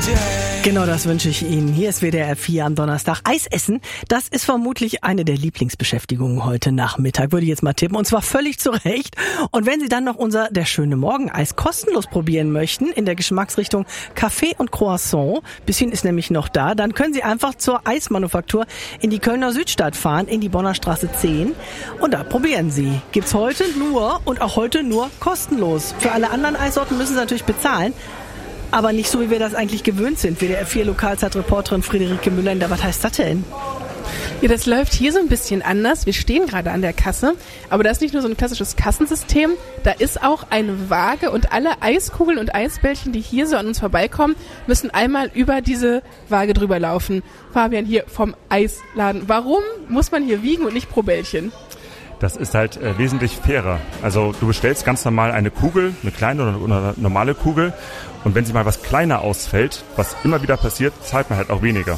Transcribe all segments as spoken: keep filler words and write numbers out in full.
Genau das wünsche ich Ihnen. Hier ist W D R vier am Donnerstag. Eis essen, das ist vermutlich eine der Lieblingsbeschäftigungen heute Nachmittag, würde ich jetzt mal tippen. Und zwar völlig zu Recht. Und wenn Sie dann noch unser Der schöne Morgen-Eis kostenlos probieren möchten, in der Geschmacksrichtung Kaffee und Croissant, bisschen ist nämlich noch da, dann können Sie einfach zur Eismanufaktur in die Kölner Südstadt fahren, in die Bonner Straße zehn. Und da probieren Sie. Gibt's heute nur und auch heute nur kostenlos. Für alle anderen Eissorten müssen Sie natürlich bezahlen. Aber nicht so, wie wir das eigentlich gewöhnt sind. W D R vier Lokalzeitreporterin Friederike Müller. Was heißt das denn? Ja, das läuft hier so ein bisschen anders. Wir stehen gerade an der Kasse, aber da ist nicht nur so ein klassisches Kassensystem, da ist auch eine Waage und alle Eiskugeln und Eisbällchen, die hier so an uns vorbeikommen, müssen einmal über diese Waage drüber laufen. Fabian, hier vom Eisladen. Warum muss man hier wiegen und nicht pro Bällchen? Das ist halt äh, wesentlich fairer. Also du bestellst ganz normal eine Kugel, eine kleine oder eine normale Kugel. Und wenn sie mal was kleiner ausfällt, was immer wieder passiert, zahlt man halt auch weniger.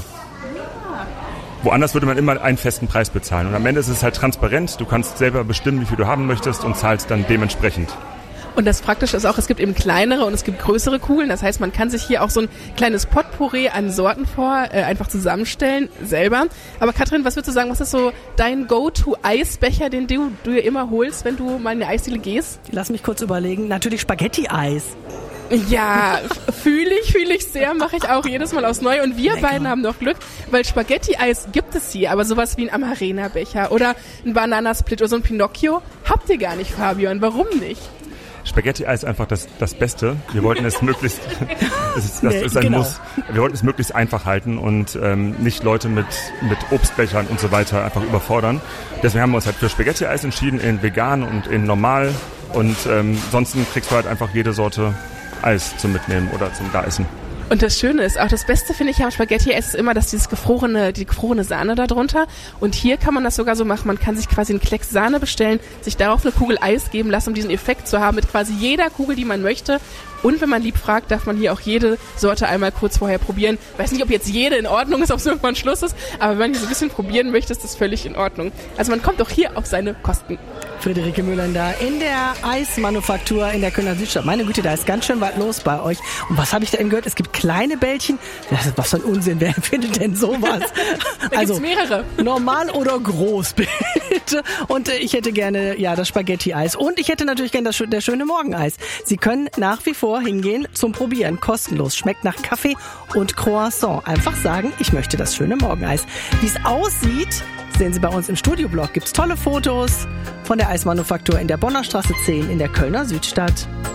Woanders würde man immer einen festen Preis bezahlen. Und am Ende ist es halt transparent. Du kannst selber bestimmen, wie viel du haben möchtest und zahlst dann dementsprechend. Und das Praktische ist auch, es gibt eben kleinere und es gibt größere Kugeln. Das heißt, man kann sich hier auch so ein kleines Potpourri an Sorten vor äh, einfach zusammenstellen, selber. Aber Katrin, was würdest du sagen, was ist so dein Go-To-Eisbecher, den du, du dir immer holst, wenn du mal in die Eisdiele gehst? Lass mich kurz überlegen. Natürlich Spaghetti-Eis. Ja, fühle ich, fühle ich sehr, mache ich auch jedes Mal aufs Neue. Und wir Lecker. beiden haben noch Glück, weil Spaghetti-Eis gibt es hier, aber sowas wie ein Amarena-Becher oder ein Bananasplit oder so ein Pinocchio habt ihr gar nicht, Fabian. Warum nicht? Spaghetti-Eis ist einfach das, das Beste. Wir wollten es möglichst, das ist, das nee, ist ein genau. Muss. Wir wollten es möglichst einfach halten und ähm, nicht Leute mit, mit Obstbechern und so weiter einfach überfordern. Deswegen haben wir uns halt für Spaghetti-Eis entschieden, in vegan und in normal. Und ähm, sonst kriegst du halt einfach jede Sorte Eis zum Mitnehmen oder zum Daessen. Und das Schöne ist, auch das Beste finde ich am Spaghetti-Eis ist immer, dass dieses gefrorene, die gefrorene Sahne da drunter. Und hier kann man das sogar so machen, man kann sich quasi einen Klecks Sahne bestellen, sich darauf eine Kugel Eis geben lassen, um diesen Effekt zu haben mit quasi jeder Kugel, die man möchte. Und wenn man lieb fragt, darf man hier auch jede Sorte einmal kurz vorher probieren. Weiß nicht, ob jetzt jede in Ordnung ist, ob es irgendwann Schluss ist, aber wenn man hier so ein bisschen probieren möchte, ist das völlig in Ordnung. Also man kommt auch hier auf seine Kosten. Friederike Müller da in der Eismanufaktur in der Kölner Südstadt. Meine Güte, da ist ganz schön was los bei euch. Und was habe ich da eben gehört? Es gibt kleine Bällchen. Das ist was für ein Unsinn. Wer findet denn sowas? Da also gibt's mehrere. Normal oder groß, bitte. Und äh, ich hätte gerne ja das Spaghetti-Eis. Und ich hätte natürlich gerne das der schöne Morgeneis. Sie können nach wie vor hingehen zum Probieren. Kostenlos. Schmeckt nach Kaffee und Croissant. Einfach sagen, ich möchte das schöne Morgeneis. Wie es aussieht, sehen Sie bei uns im Studioblog. Gibt's tolle Fotos von der Eismanufaktur in der Bonner Straße zehn in der Kölner Südstadt.